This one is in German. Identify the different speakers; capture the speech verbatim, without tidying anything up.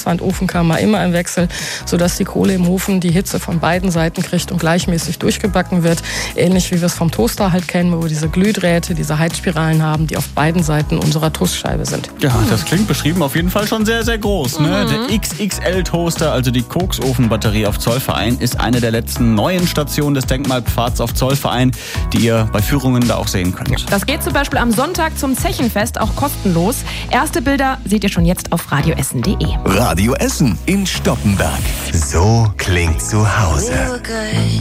Speaker 1: Fließband, Ofenkammer immer im Wechsel, sodass die Kohle im Ofen die Hitze von beiden Seiten kriegt und gleichmäßig durchgebacken wird. Ähnlich wie wir es vom Toaster halt kennen, wo wir diese Glühdrähte, diese Heizspiralen haben, die auf beiden Seiten unserer Toastscheibe sind.
Speaker 2: Ja, das klingt beschrieben auf jeden Fall schon sehr, sehr groß. Ne? Mhm. Der X X L-Toaster, also die Koksofenbatterie auf Zollverein, ist eine der letzten neuen Stationen des Denkmalpfads auf Zollverein, die ihr bei Führungen da auch sehen könnt.
Speaker 3: Das geht zum Beispiel am Sonntag zum Zechenfest auch kostenlos. Erste Bilder seht ihr schon jetzt auf radioessen punkt de.
Speaker 4: Radio Essen in Stoppenberg. So klingt zu Hause.